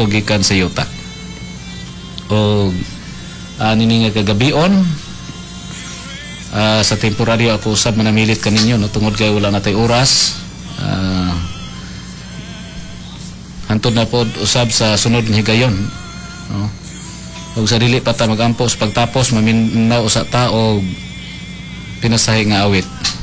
ko gikan sa yuta. O nini nga kagabion sa temporaryo ako usab manamilit kaninyo no tungod kay wala natay oras. Hantod na pod usab sa sunod nga higayon no. Ug sa dili pa ta magampos pagtapos maminaw sa ta og pinasahi nga awit.